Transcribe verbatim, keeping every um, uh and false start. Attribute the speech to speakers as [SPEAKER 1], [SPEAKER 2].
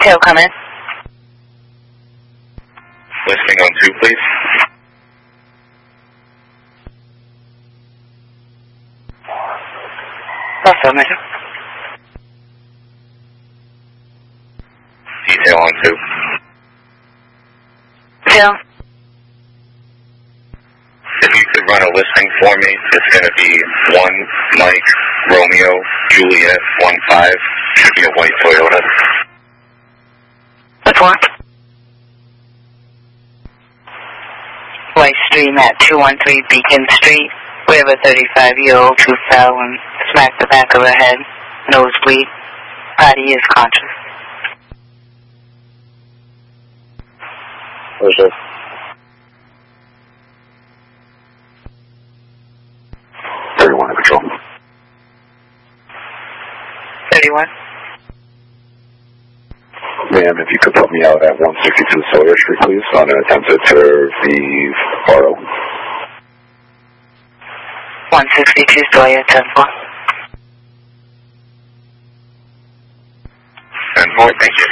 [SPEAKER 1] Detail, come in.
[SPEAKER 2] Listening on two, please.
[SPEAKER 1] Affirmative.
[SPEAKER 2] Detail on two.
[SPEAKER 1] Detail.
[SPEAKER 2] If you could run a listing for me, it's going to be one Mike Romeo Juliet one five. Should be a white Toyota.
[SPEAKER 1] What for? White Stream at two one three Beacon Street. We have a thirty-five-year-old who fell and smacked the back of her head. Nosebleed. Body is conscious.
[SPEAKER 2] Where's this? thirty-one in control.
[SPEAKER 1] thirty-one.
[SPEAKER 2] Ma'am, if you could put me out at one sixty-two Sawyer Street, please, on an attempted terror V R O.
[SPEAKER 1] one sixty-two Sawyer, ten four.
[SPEAKER 2] ten four, thank you.